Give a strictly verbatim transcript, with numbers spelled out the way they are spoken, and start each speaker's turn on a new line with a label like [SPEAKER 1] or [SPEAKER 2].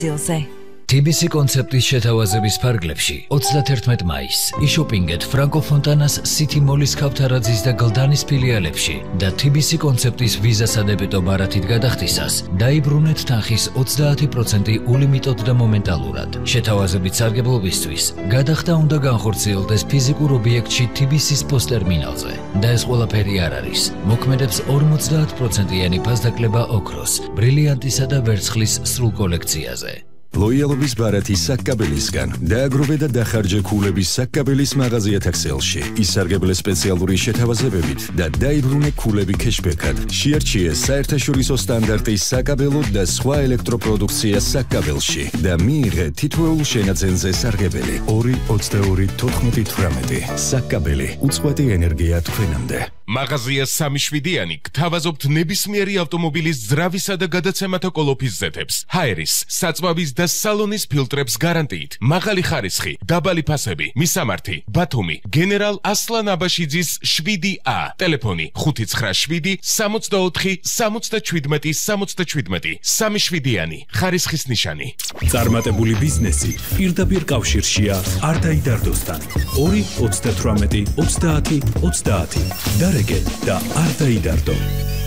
[SPEAKER 1] ტიბისი კონცეპტის შეთავაზების ფარგლებში ოცდაათერთმეტ მაისს იშოპინგეთ ფრანკო ფონტანას სიტი მოლის ქავთარაძის და გლდანის ფილიალებში და ტიბისი კონცეპტის ვიზა სადებეტო ბარათით გადახდისას დაიბრუნეთ თანხის ოცდაათი პროცენტი ულიმიტოდ და მომენტალურად. შეთავაზებით სარგებლობისთვის გადახდა უნდა განხორციელდეს ფიზიკურ ობიექტში ტიბისის პოსტერმინალზე და ეს ყველაფერი არ არის. მოქმედებს ორმოცდაათ პროცენტიანი ფასდაკლება ოქროს, ბრილიანტისა და ვერცხლის სრულ კოლექციაზე.
[SPEAKER 2] ლოიალობის ბარათი საკკაბელისგან დააგროვე და დახარჯე ქულების საკკაბელის მაღაზიათა ქსელში ისარგებლე სპეციალური შეთავაზებებით და დაიბრუნე ქულები ქეშბექად. შეარჩიე საერთაშორისო სტანდარტის საკაბელო და სხვა ელექტროპროდუქცია საკკაბელში და მიიღე თითოეულ შენაძენზე სარგებელი. ორი ოცდაორი თოთხმეტი თვრამეტი საკკაბელი უწყვეტი ენერგია თქვენამდე.
[SPEAKER 3] მაღაზია სამი შვიდიანი გთავაზობთ ნებისმიერი ავტომობილის ძრავისა და გადაცემათა კოლოფის ზეთებს, ჰაერის, საწვავის და სალონის ფილტრებს გარანტიით, მაღალი ხარისხი, დაბალი ფასები, მისამართი, ბათუმი, გენერალ ასლან აბაშიძის შვიდი ა, ტელეფონი ხუთი ცხრა შვიდი სამოცდაოთხი სამოცდაჩვიდმეტი სამოცდაჩვიდმეტი, სამი შვიდიანი, ხარისხის ნიშანი.
[SPEAKER 4] წარმატებული ბიზნესი პირდაპირ კავშირშია არ დაიდარდოსთან. ორი ოცდათვრამეტი ოცდაათი ოცდაათი. დარეგე და არ დაიდარდო.